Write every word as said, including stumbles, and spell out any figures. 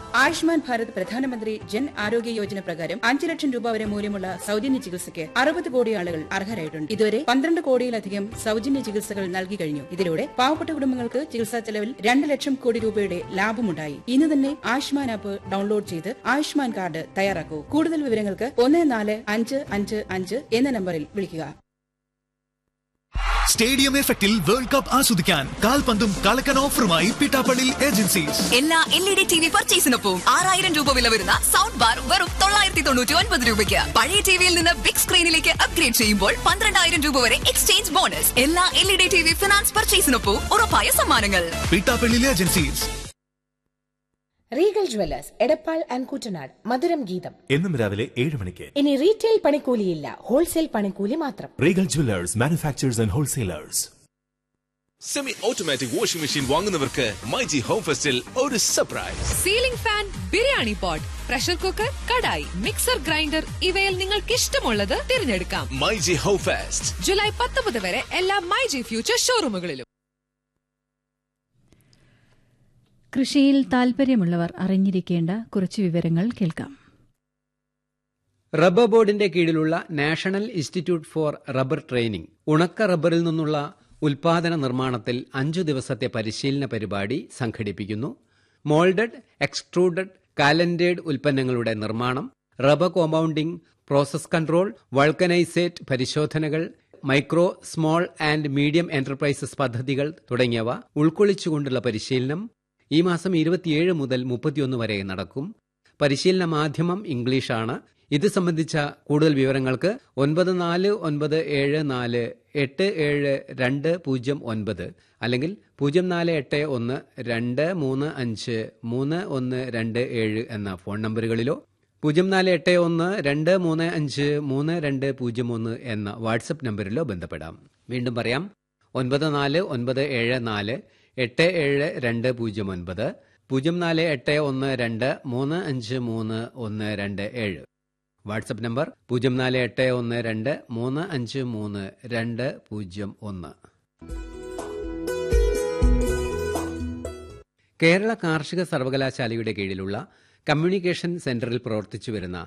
ആയുഷ്മാൻ ഭാരത് പ്രധാനമന്ത്രി ജൻ ആരോഗ്യ യോജന പ്രകാരം അഞ്ച് ലക്ഷം രൂപ വരെ മൂല്യമുള്ള സൌജന്യ ചികിത്സയ്ക്ക് അറുപത് കോടി ആളുകൾ അർഹരായിട്ടുണ്ട്. ഇതുവരെ പന്ത്രണ്ട് കോടിയിലധികം സൌജന്യ ചികിത്സകൾ നൽകി കഴിഞ്ഞു. ഇതിലൂടെ പാവപ്പെട്ട കുടുംബങ്ങൾക്ക് ചികിത്സാ ചെലവിൽ രണ്ട് ലക്ഷം കോടി രൂപയുടെ ലാഭമുണ്ടായി. ഇന്ന് തന്നെ ആയുഷ്മാൻ ആപ്പ് ഡൌൺലോഡ് ചെയ്ത് ആയുഷ്മാൻ കാർഡ് തയ്യാറാക്കൂ. കൂടുതൽ വിവരങ്ങൾക്ക് ഒന്ന് നാല് അഞ്ച് അഞ്ച് അഞ്ച് എന്ന നമ്പറിൽ വിളിക്കുക. സ്റ്റേഡിയം എഫക്റ്റിൽ വേൾഡ് കപ്പ് ആസ്വദിക്കാൻ കാൽപന്തും കളക്കൻ ഓഫറുമായി പിട്ടാപ്പള്ളി ഏജൻസീസ്. എല്ലാ L E D T V പർച്ചേസിനൊപ്പം ആറായിരം രൂപ വില വരുന്ന സൗണ്ട് ബാർ വെറും തൊള്ളായിരത്തി തൊണ്ണൂറ്റി ഒൻപത് രൂപയ്ക്ക്. പഴയ ടിവിയിൽ നിന്ന് ബിഗ് സ്ക്രീനിലേക്ക് അപ്ഗ്രേഡ് ചെയ്യുമ്പോൾ പന്ത്രണ്ടായിരം രൂപ വരെ എക്സ്ചേഞ്ച് ബോണസ്. എല്ലാ L E D T V finance പർച്ചേസിനൊപ്പം ഉറപ്പായ സമ്മാനങ്ങൾ. Pittappilly agencies. Regal jewellers Edappal and Kuttanad മധുരം ഗീതം എന്നും രാവിലെ ഏഴ് മണിക്ക്. ഇനി റീറ്റെയിൽ പണിക്കൂലിയില്ല, ഹോൾസെയിൽ പണിക്കൂലി മാത്രം. Regal jewellers manufacturers and wholesalers. Semi automatic washing machine വാങ്ങുന്നവർക്ക് myG home ഫെസ്റ്റിൽ ഒരു surprise. Ceiling fan, biryani pot, pressure cooker, kadai, mixer grinder ഇവയിൽ നിങ്ങൾക്ക് ഇഷ്ടമുള്ളത് തിരഞ്ഞെടുക്കാം. മൈജി ഹോം ഫെസ്റ്റ് ജൂലൈ പത്തൊമ്പത് വരെ എല്ലാ മൈജി ഫ്യൂച്ചർ ഷോറൂമുകളിലും. കൃഷിയിൽ താൽപര്യമുള്ളവർ അറിഞ്ഞിരിക്കേണ്ട കുറച്ച് വിവരങ്ങൾ കേൾക്കാം. റബ്ബർ ബോർഡിന്റെ കീഴിലുള്ള national institute four rubber training ഉണക്ക റബ്ബറിൽ നിന്നുള്ള ഉൽപാദന നിർമ്മാണത്തിൽ അഞ്ചു ദിവസത്തെ പരിശീലന പരിപാടി സംഘടിപ്പിക്കുന്നു. മോൾഡഡ്, എക്സ്ട്രൂഡഡ്, കാലൻഡേഡ് ഉൽപ്പന്നങ്ങളുടെ നിർമ്മാണം, rubber compounding, process control, vulcanisate പരിശോധനകൾ, micro, small and medium enterprises പദ്ധതികൾ തുടങ്ങിയവ ഉൾക്കൊള്ളിച്ചുകൊണ്ടുള്ള പരിശീലനം ഈ മാസം ഇരുപത്തിയേഴ് മുതൽ മുപ്പത്തിയൊന്ന് വരെ നടക്കും. പരിശീലന മാധ്യമം ഇംഗ്ലീഷാണ്. ഇത് സംബന്ധിച്ച കൂടുതൽ വിവരങ്ങൾക്ക് ഒൻപത് നാല് ഒൻപത് ഏഴ് നാല് എട്ട് ഏഴ് രണ്ട് പൂജ്യം ഒൻപത് അല്ലെങ്കിൽ പൂജ്യം നാല് എട്ട് ഒന്ന് രണ്ട് മൂന്ന് അഞ്ച് മൂന്ന് ഒന്ന് രണ്ട് ഏഴ് എന്ന ഫോൺ നമ്പറുകളിലോ പൂജ്യം നാല് എട്ട് ഒന്ന് രണ്ട് മൂന്ന് അഞ്ച് മൂന്ന് രണ്ട് പൂജ്യം ഒന്ന് എന്ന വാട്സപ്പ് നമ്പറിലോ ബന്ധപ്പെടാം. വീണ്ടും പറയാം, ഒൻപത് നാല് ഒൻപത് ഏഴ് നാല് എട്ട് ഏഴ് രണ്ട് പൂജ്യം ഒൻപത് പൂജ്യം നാല് എട്ട് ഒന്ന് രണ്ട് മൂന്ന് അഞ്ച് മൂന്ന് ഒന്ന് രണ്ട് ഏഴ്. വാട്സപ്പ് നമ്പർ പൂജ്യം നാല് എട്ട് ഒന്ന് രണ്ട് മൂന്ന് അഞ്ച് മൂന്ന് രണ്ട് പൂജ്യം ഒന്ന്. കേരള കാർഷിക സർവകലാശാലയുടെ കീഴിലുള്ള കമ്മ്യൂണിക്കേഷൻ സെന്ററിൽ പ്രവർത്തിച്ചു വരുന്ന